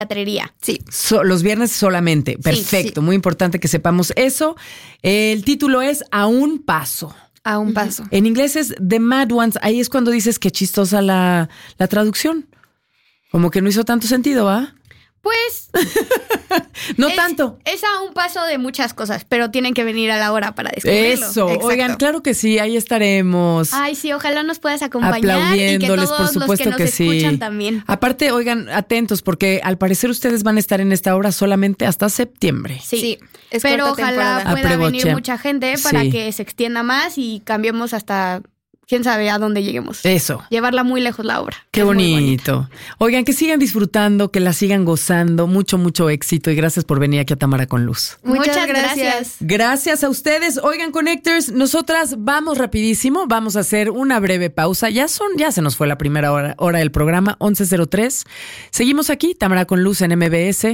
teatrería. Sí. Los viernes solamente. Perfecto, muy importante que sepamos eso. El título es A un paso. A un paso. En inglés es The Mad Ones. Ahí es cuando dices que chistosa la traducción. Como que no hizo tanto sentido, ¿va? Pues No tanto. Es a un paso de muchas cosas, pero tienen que venir a la hora para descubrirlo. Eso, Exacto. oigan, claro que sí, ahí estaremos. Ay, sí, ojalá nos puedas acompañar y que Aplaudiéndoles, todos por supuesto los que nos sí. escuchan también. Aparte, oigan, atentos, porque al parecer ustedes van a estar en esta obra solamente hasta septiembre. Sí, es pero corta ojalá temporada. pueda venir Aprovechen. mucha gente para Sí. que se extienda más y cambiemos hasta quién sabe a dónde lleguemos. Eso. Llevarla muy lejos la obra. Qué Es muy bonito. Oigan, que sigan disfrutando, que la sigan gozando. Mucho, mucho éxito y gracias por venir aquí a Tamara con Luz. Muchas gracias. Gracias a ustedes. Oigan, Connectors, nosotras vamos rapidísimo, vamos a hacer una breve pausa. Ya se nos fue la primera hora del programa, 11:03. Seguimos aquí, Tamara con Luz en MBS.